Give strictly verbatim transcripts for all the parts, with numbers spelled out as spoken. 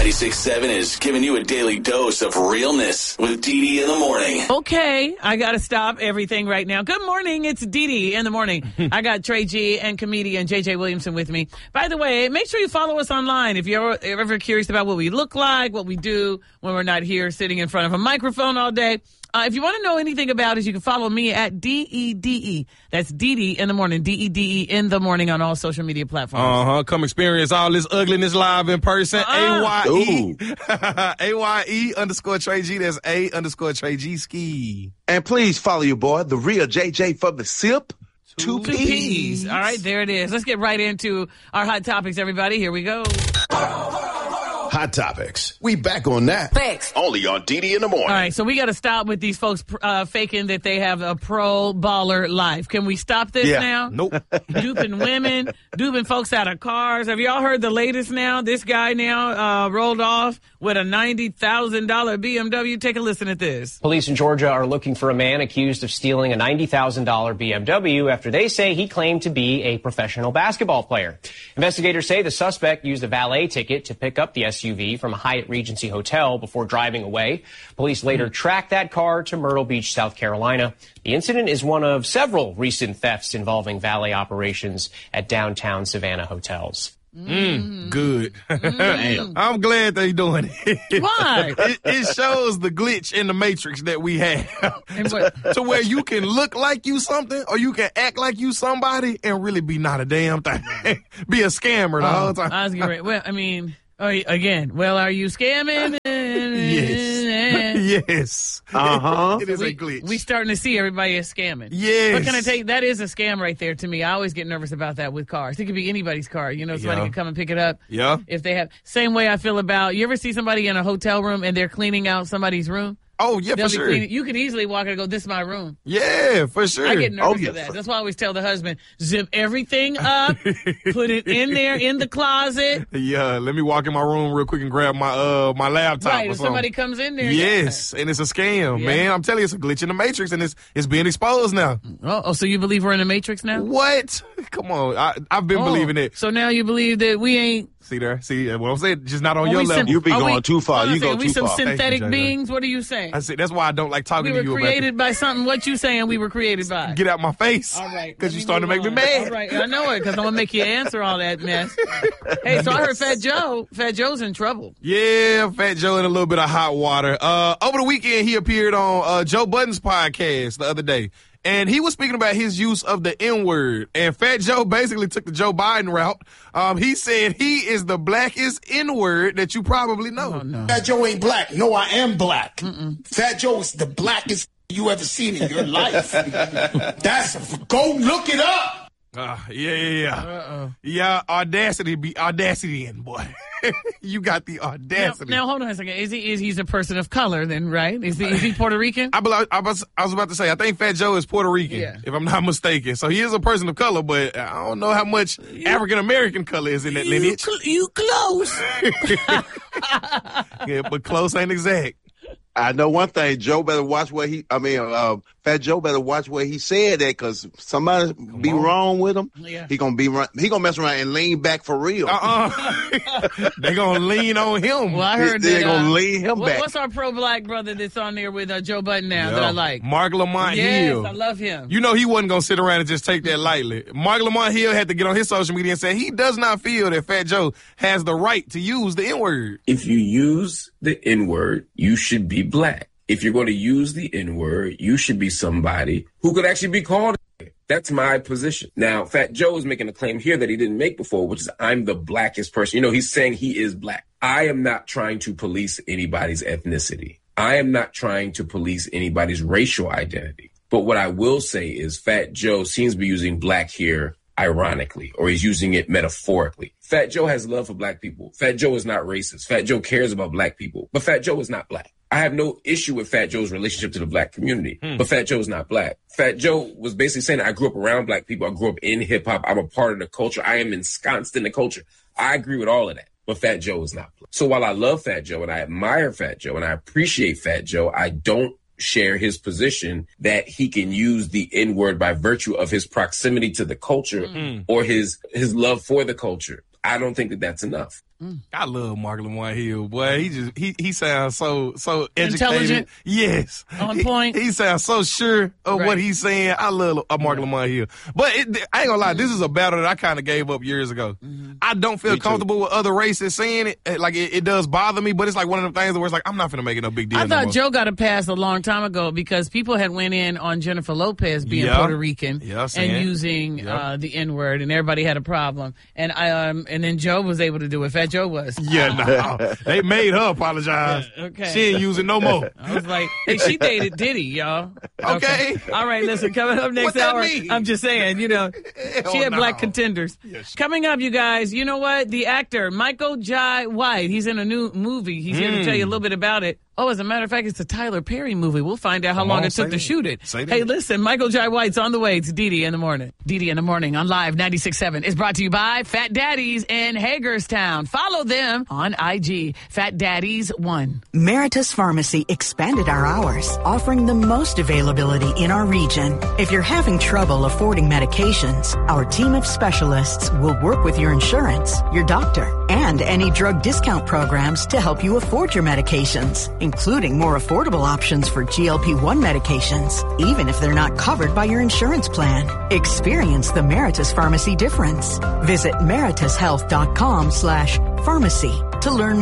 ninety-six point seven is giving you a daily dose of realness with Dee Dee in the morning. Okay, I got to stop everything right now. Good morning, it's Dee Dee in the morning. I got Trey G and comedian J J Williamson with me. By the way, make sure you follow us online if you're ever curious about what we look like, what we do when we're not here sitting in front of a microphone all day. Uh, if you want to know anything about us, you can follow me at D E D E. That's Dee Dee in the morning, D E D E in the morning on all social media platforms. Uh-huh. Come experience all this ugliness live in person. Uh-uh. A Y E. A Y E underscore Trey G. That's A underscore Trey G ski. And please follow your boy, the real J J from the SIP. Two, Two P's. P's. All right, there it is. Let's get right into our hot topics, everybody. Here we go. Hot Topics. We back on that. Thanks. Only on D D in the morning. All right, so we got to stop with these folks uh, faking that they have a pro baller life. Can we stop this Yeah. now? Nope. Duping women, duping folks out of cars. Have y'all heard the latest now? This guy now uh, rolled off with a ninety thousand dollars B M W. Take a listen at this. Police in Georgia are looking for a man accused of stealing a ninety thousand dollars B M W after they say he claimed to be a professional basketball player. Investigators say the suspect used a valet ticket to pick up the S U V from a Hyatt Regency hotel before driving away. Police later tracked that car to Myrtle Beach, South Carolina. The incident is one of several recent thefts involving valet operations at downtown Savannah hotels. Mm, good. Mm. I'm glad they're doing it. Why? It, it shows the glitch in the matrix that we have. And what- to where you can look like you something or you can act like you somebody and really be not a damn thing. Be a scammer the Oh, whole time. I was getting ready. Well, I mean, oh, again, well, are you scamming? Yes. Yes. Uh-huh. It is we, a glitch. We starting to see everybody is scamming. Yes. What can I tell you? That is a scam right there to me. I always get nervous about that with cars. It could be anybody's car. You know, somebody Yeah. could come and pick it up. Yeah. If they have, same way I feel about, you ever see somebody in a hotel room and they're cleaning out somebody's room? Oh, yeah, They'll for be sure. cleaning. You could easily walk in and go, this is my room. Yeah, for sure. I get nervous Oh, yeah. of that. That's why I always tell the husband, zip everything up, put it in there in the closet. Yeah, let me walk in my room real quick and grab my uh my laptop Right, or if something. somebody comes in there. Yes, and it's a scam, Yeah. man. I'm telling you, it's a glitch in the matrix, and it's it's being exposed now. Oh, oh, so you believe we're in the Matrix now? What? Come on, I, I've been Oh, believing it. So now you believe that we ain't. See there, see what I'm saying? Just not on Are your we level. syn- You be are going we- too far. hold on You a second, go we too some far. synthetic Thank you, J J. beings. What are you saying? I see. That's why I don't like talking We to were you created about by something. What you saying? We were created by. that. Get out my face. All right, because let you starting to make move me on. mad. All right, I know it because I'm gonna make you answer all that mess. Hey, so I heard Fat Joe. Fat Joe's in trouble. Yeah, Fat Joe in a little bit of hot water. Uh, over the weekend, he appeared on uh, Joe Budden's podcast the other day. And he was speaking about his use of the N-word. And Fat Joe basically took the Joe Biden route. Um, he said he is the blackest N-word that you probably know. Oh no. Fat Joe ain't black. No, I am black. Mm-mm. Fat Joe is the blackest you ever seen in your life. That's go look it up. Uh, yeah, yeah, yeah. Uh-oh. Yeah, audacity be audacity in, boy. You got the Now, audacity. now hold on a second. Is he? Is he's a person of color then? Right? Is he? Is he Puerto Rican? I, bel- I, was, I was about to say, I think Fat Joe is Puerto Rican, Yeah. if I'm not mistaken. So he is a person of color, but I don't know how much African-American color is in that You, lineage. cl- you close. Yeah, but close ain't exact. I know one thing. Joe better watch what he, I mean, uh, Fat Joe better watch what he said that because somebody be on. wrong with him. Yeah. He gonna be, run- he gonna mess around and lean back for real. Uh-uh. They gonna lean on him. Well, I heard They that. gonna uh, lean him what- back. What's our pro-black brother that's on there with uh, Joe Budden now Yeah. that I like? Mark Lamont Yes, Hill. I love him. You know he wasn't going to sit around and just take that lightly. Mark Lamont Hill had to get on his social media and say he does not feel that Fat Joe has the right to use the N-word. If you use the N-word, you should be black. If you're going to use the N-word, you should be somebody who could actually be called. That's my position. Now, Fat Joe is making a claim here that he didn't make before, which is I'm the blackest person. You know, he's saying he is black. I am not trying to police anybody's ethnicity. I am not trying to police anybody's racial identity. But what I will say is Fat Joe seems to be using black here ironically, or he's using it metaphorically. Fat Joe has love for black people. Fat Joe is not racist. Fat Joe cares about black people. But Fat Joe is not black. I have no issue with Fat Joe's relationship to the black community, hmm. but Fat Joe is not black. Fat Joe was basically saying, I grew up around black people. I grew up in hip hop. I'm a part of the culture. I am ensconced in the culture. I agree with all of that, but Fat Joe is not black. So while I love Fat Joe and I admire Fat Joe and I appreciate Fat Joe, I don't share his position that he can use the N-word by virtue of his proximity to the culture mm. or his his love for the culture. I don't think that that's enough. I love Mark Lamar Hill, boy. He just he he sounds so so educated. Intelligent. Yes, On he, point. He sounds so sure of Right. what he's saying. I love uh, Mark Lamar Hill, but it, I ain't gonna lie. This is a battle that I kind of gave up years ago. Mm-hmm. I don't feel comfortable with other races saying it. Eh, Like it, it does bother me, but it's like one of them things where it's like I'm not gonna make it no big deal. I no thought more. Joe got a pass a long time ago because people had went in on Jennifer Lopez being Yeah. Puerto Rican Yeah, I seen and it. using Yep. uh, the N word, and everybody had a problem. And I um and then Joe was able to do it. Fat Joe was. Yeah, no, they made her apologize. Yeah, okay. She ain't using no more. I was like, hey, she dated Diddy, y'all. Okay. All right, listen, coming up next What that hour, mean? I'm just saying, you know, Hell she had no. black contenders. Yes. Coming up, you guys, you know what? The actor, Michael Jai White, he's in a new movie. He's here to tell you a little bit about it. Oh, as a matter of fact, it's a Tyler Perry movie. We'll find out how Come long on, it took say to that. shoot it. Say that. Hey, listen, Michael Jai White's on the way. It's Didi in the morning. Didi in the morning on Live ninety-six point seven is brought to you by Fat Daddies in Hagerstown. Follow them on I G, Fat Daddies one. Meritus Pharmacy expanded our hours, offering the most availability in our region. If you're having trouble affording medications, our team of specialists will work with your insurance, your doctor, and any drug discount programs to help you afford your medications, including more affordable options for G L P one medications, even if they're not covered by your insurance plan. Experience the Meritus Pharmacy difference. Visit meritushealth.com slash pharmacy to learn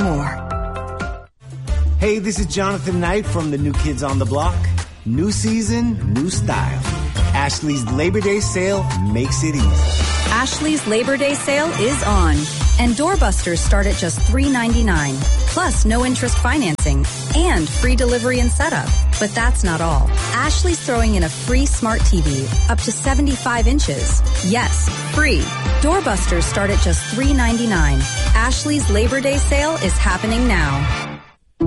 more. Hey, this is Jonathan Knight from the New Kids on the Block. New season, new style. Ashley's Labor Day sale makes it easy. Ashley's Labor Day sale is on, and doorbusters start at just three ninety-nine, plus no interest financing and free delivery and setup. But that's not all. Ashley's throwing in a free smart T V up to seventy-five inches. Yes, free. Doorbusters start at just three ninety-nine. Ashley's Labor Day sale is happening now.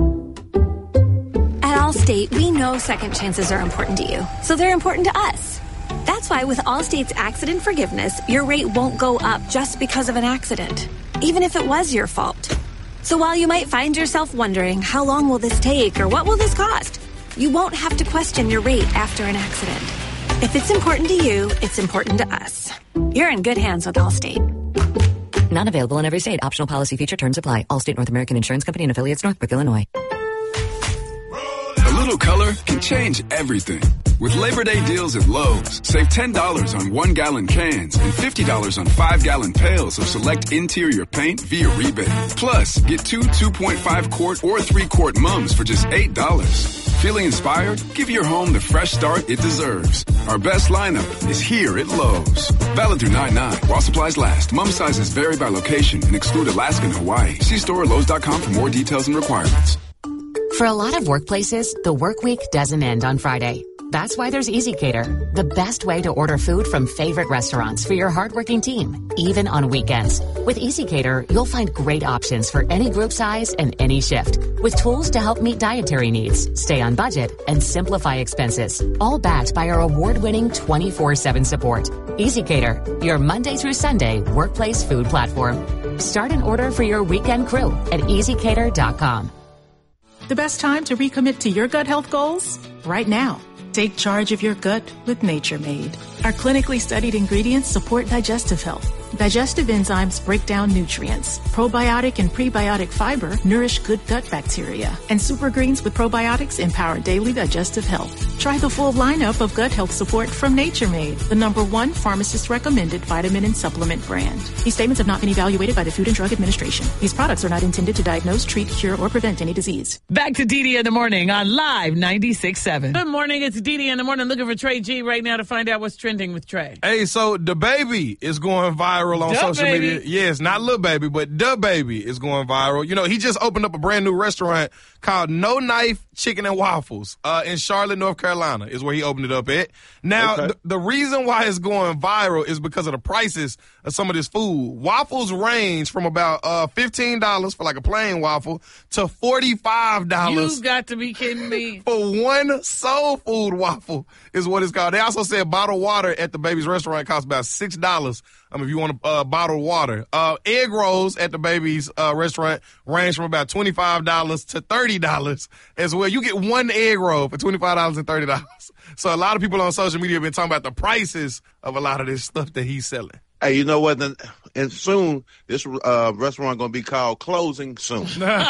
At Allstate, we know second chances are important to you, so they're important to us. That's why with Allstate's accident forgiveness, your rate won't go up just because of an accident, even if it was your fault. So while you might find yourself wondering, how long will this take or what will this cost? You won't have to question your rate after an accident. If it's important to you, it's important to us. You're in good hands with Allstate. Not available in every state. Optional policy feature terms apply. Allstate North American Insurance Company and affiliates, Northbrook, Illinois. A little color can change everything. With Labor Day deals at Lowe's, save ten dollars on one-gallon cans and fifty dollars on five-gallon pails of select interior paint via rebate. Plus, get two two point five quart or three quart mums for just eight dollars. Feeling inspired? Give your home the fresh start it deserves. Our best lineup is here at Lowe's. Valid through nine nine while supplies last. Mum sizes vary by location and exclude Alaska and Hawaii. See store at Lowe's dot com for more details and requirements. For a lot of workplaces, the work week doesn't end on Friday. That's why there's EasyCater, the best way to order food from favorite restaurants for your hardworking team, even on weekends. With EasyCater, you'll find great options for any group size and any shift, with tools to help meet dietary needs, stay on budget, and simplify expenses, all backed by our award-winning twenty-four seven support. EasyCater, your Monday through Sunday workplace food platform. Start an order for your weekend crew at easy cater dot com. The best time to recommit to your gut health goals? Right now. Take charge of your gut with Nature Made. Our clinically studied ingredients support digestive health. Digestive enzymes break down nutrients. Probiotic and prebiotic fiber nourish good gut bacteria. And super greens with probiotics empower daily digestive health. Try the full lineup of gut health support from Nature Made, the number one pharmacist-recommended vitamin and supplement brand. These statements have not been evaluated by the Food and Drug Administration. These products are not intended to diagnose, treat, cure, or prevent any disease. Back to Didi in the morning on Live ninety-six point seven. Good morning. It's Didi in the morning. Looking for Trey G right now to find out what's trending with Trey. Hey, so the baby is going viral on Da social Baby. media. Yes, not Lil Baby, but the baby is going viral. You know, he just opened up a brand new restaurant called No Knife Chicken and Waffles uh, in Charlotte, North Carolina, is where he opened it up at. Now, Okay. th- the reason why it's going viral is because of the prices of some of this food. Waffles range from about uh, fifteen dollars for like a plain waffle to forty-five dollars. You got to be kidding me. For one soul food waffle is what it's called. They also said bottled water at the baby's restaurant costs about six dollars um, if you want a uh, bottled water. Uh, egg rolls at the baby's uh, restaurant range from about twenty-five dollars to thirty dollars as well. You get one egg roll for twenty-five dollars and thirty dollars. So a lot of people on social media have been talking about the prices of a lot of this stuff that he's selling. Hey, you know what? and soon this uh, restaurant going to be called Closing Soon.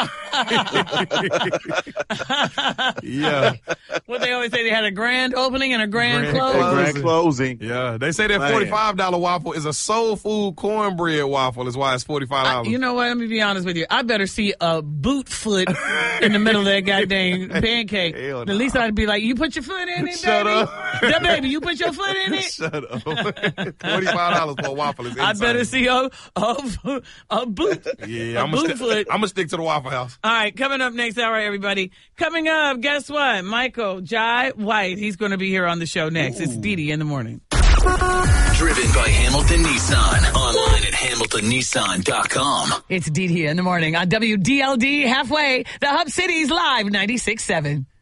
Yeah. What they always say, they had a grand opening and a grand, Grand close. closing. Grand closing. Yeah, they say that Man. forty-five dollar waffle is a soul food cornbread waffle. Is why it's forty-five dollars. You know what? Let me be honest with you. I better see a boot foot in the middle of that goddamn pancake. Hell At no. least I'd be like, you put your foot in it, Shut baby. up. Yeah, baby, you put your foot in it. Shut up. forty-five dollars for a waffle is I insane. better see a, a, a boot. Yeah, a I'm boot gonna foot. I'm gonna stick to the Waffle House. All right, coming up next hour, everybody. Coming up, guess what? Michael Jai White. He's going to be here on the show next. Ooh. It's Dee Dee in the morning. Driven by Hamilton Nissan. Online at hamilton nissan dot com. It's Dee Dee in the morning on W D L D Halfway, the Hub City's Live ninety-six point seven.